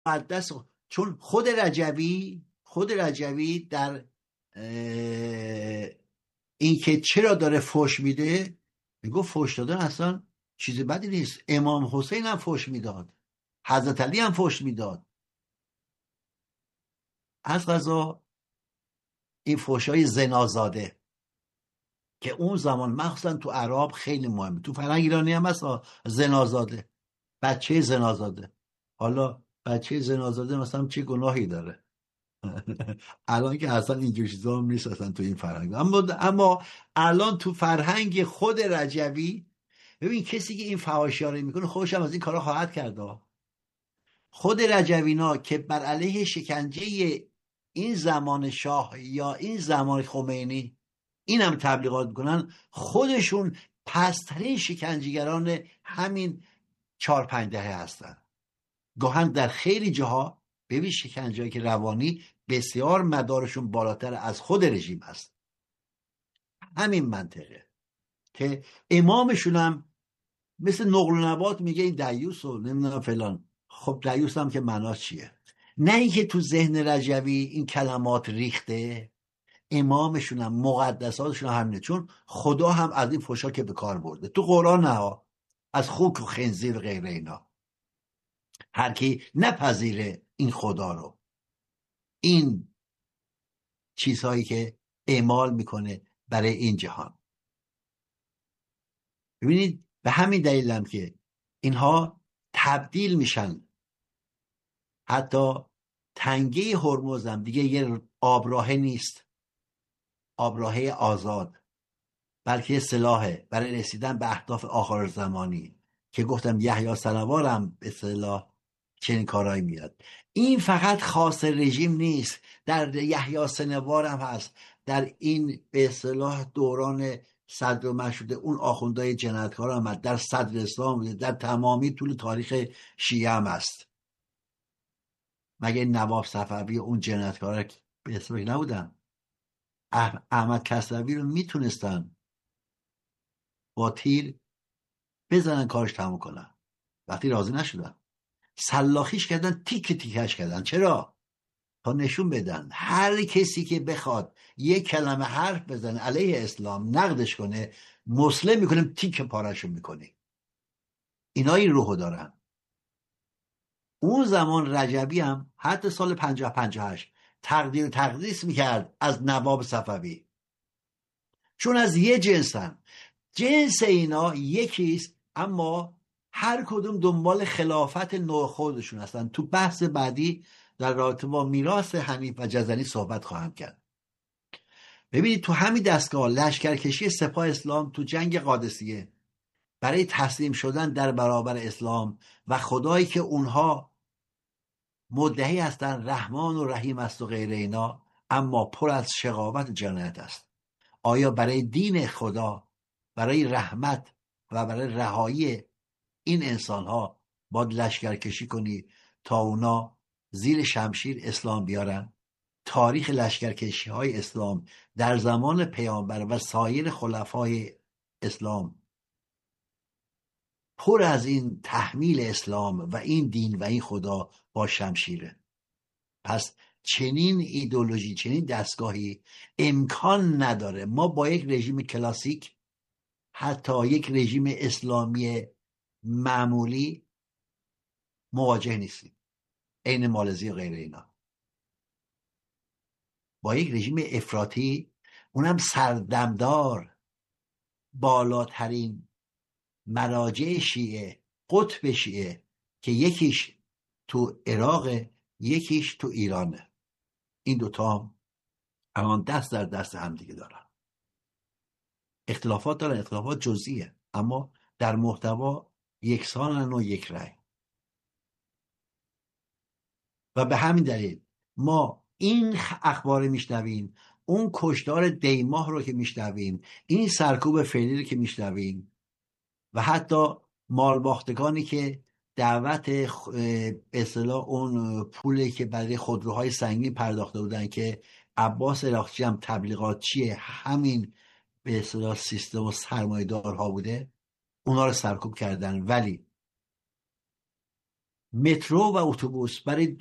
مقدس. چون خود رجوی در این که چرا داره فحش میده، میگه فحش دادن اصلا چیز بدی نیست. امام حسین هم فحش میداد، حضرت علی هم فحش میداد. از قضا این فحشای زنازاده که اون زمان مخصوصا تو عرب خیلی مهمه، تو فرهنگ ایرانی هم هست زنازاده، بچه زنازاده. حالا بچه زنازاده مثلا چه گناهی داره؟ الان که اصلا اینجور چیزا هم نیست اصلا تو این فرهنگ. اما الان تو فرهنگ خود رجوی، ببین کسی که این فحاشی ها رو میکنه خودش هم از این کارا خواهد کرد. خود رجوینا که بر علیه شکنجه این زمان شاه یا این زمان خمینی این هم تبلیغات میکنن، خودشون پسترین شکنجهگران همین 4-5 دهه هستن. گاهن در خیلی جاها ببین شکنجه‌ای که روانی بسیار مدارشون بالاتر از خود رژیم هست. همین منطقه که امامشون هم مثل نقل و نبات میگه این دیوس و نمیدونم فلان. خب دیوس هم که معناش چیه؟ نه اینکه تو ذهن رجوی این کلمات ریخته، امامشون هم مقدساتشون همینه. چون خدا هم از این فحشا که به کار برده تو قرآن، نه از خوک و خنزیر و غیره اینا. هر کی نپذیره این خدا رو، این چیزهایی که اعمال میکنه برای این جهان. ببینید به همین دلیل هم که اینها تبدیل میشن، حتی تنگه هرمز هم دیگه یه آبراهه نیست، آبراهه آزاد، بلکه سلاحه برای رسیدن به اهداف آخر زمانی که گفتم یحیی سنوار هم به اصطلاح چنین کارایی میاد. این فقط خاص رژیم نیست، در یحیی سنوار هم هست، در این به اصطلاح دوران صدر مشروطه اون آخوندهای جنایتکار هم هست، در صدر اسلام، در تمامی طول تاریخ شیعه هم هست. مگه نواب صفوی اون جنایتکار به اصطلاح نبودن؟ احمد کسروی رو میتونستن با تیر بزنن کارش تموم کنن، وقتی راضی نشدن سلاخیش کردن، تیک تیکش کردن. چرا؟ تا نشون بدن هر کسی که بخواد یک کلمه حرف بزنه علیه اسلام، نقدش کنه، مسلم میکنیم، تیک پارشون میکنی. اینا این روحو دارن. اون زمان رجبی هم حتی سال 50-58 تقدیر و تقدیس میکرد از نواب صفوی، چون از یه جنسن، جنس اینا یکیست، اما هر کدوم دنبال خلافت نوع خودشون هستن. تو بحث بعدی در رابطه با میراث حنیف و جزلی صحبت خواهم کرد. ببینید تو همین دستگاه لشکرکشی سپاه اسلام تو جنگ قادسیه برای تسلیم شدن در برابر اسلام و خدایی که اونها مدعی هستن رحمان و رحیم است و غیره اینا، اما پر از شقاوت و جنایت است. آیا برای دین خدا، برای رحمت و برای رهایی این انسان ها باید لشکر کشی کنی تا اونا زیر شمشیر اسلام بیارن؟ تاریخ لشکر کشی های اسلام در زمان پیامبر و سایر خلفای اسلام پر از این تحمیل اسلام و این دین و این خدا با شمشیره. پس چنین ایدئولوژی، چنین دستگاهی امکان نداره ما با یک رژیم کلاسیک، حتی یک رژیم اسلامی معمولی مواجه نیستیم، عین مالزی و غیره اینا. با یک رژیم افراطی، اونم سردمدار، بالاترین مراجع شیعه، قطب شیعه، که یکیش تو عراق، یکیش تو ایرانه. این دوتا الان دست در دست هم دیگه دارن. اختلافات دارن، اختلافات جزئیه، اما در محتوا یکسانن و یک رأی. و به همین دلیل ما این اخبار میشنویم، اون کشتار دیماه رو که میشنویم، این سرکوب فعلی رو که میشنویم، و حتی مالباختگانی که دعوت به اصطلاح اون پولی که برای خودروهای سنگین پرداخته بودن که عباس عراقچی هم تبلیغاتچی همین به اصطلاح سیستم و سرمایه‌دارها بوده، اونا رو سرکوب کردن. ولی مترو و اتوبوس برای